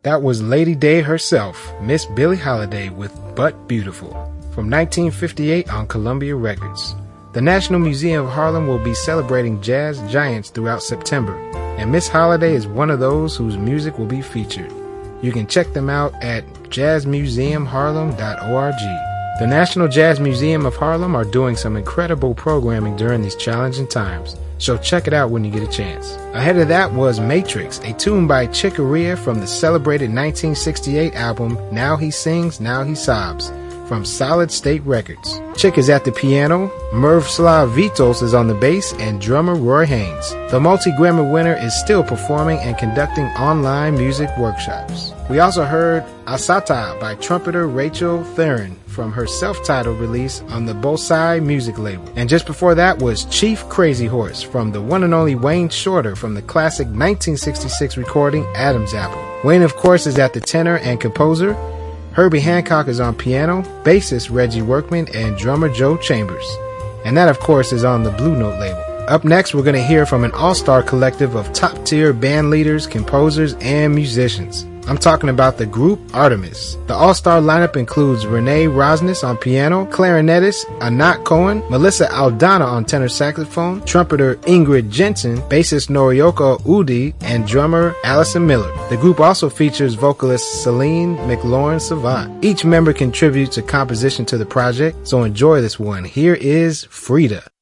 That was Lady Day herself, Miss Billie Holiday with But Beautiful, from 1958 on Columbia Records. The National Museum of Harlem will be celebrating jazz giants throughout September, and Miss Holiday is one of those whose music will be featured. You can check them out at jazzmuseumharlem.org. The National Jazz Museum of Harlem are doing some incredible programming during these challenging times, so check it out when you get a chance. Ahead of that was Matrix, a tune by Chick Corea from the celebrated 1968 album Now He Sings, Now He Sobs, from Solid State Records. Chick is at the piano, Miroslav Vitos is on the bass, and drummer Roy Haynes. The multi-Grammy winner is still performing and conducting online music workshops. We also heard Asata by trumpeter Rachel Theron from her self-titled release on the Bosai music label. And just before that was Chief Crazy Horse from the one and only Wayne Shorter from the classic 1966 recording Adam's Apple. Wayne, of course, is at the tenor and composer. Herbie Hancock is on piano, bassist Reggie Workman, and drummer Joe Chambers. And that, of course, is on the Blue Note label. Up next, we're going to hear from an all-star collective of top-tier band leaders, composers, and musicians. I'm talking about the group Artemis. The all-star lineup includes Renee Rosnes on piano, clarinetist Anat Cohen, Melissa Aldana on tenor saxophone, trumpeter Ingrid Jensen, bassist Norioka Udi, and drummer Allison Miller. The group also features vocalist Celine McLaurin Savant. Each member contributes a composition to the project, so enjoy this one. Here is Frida.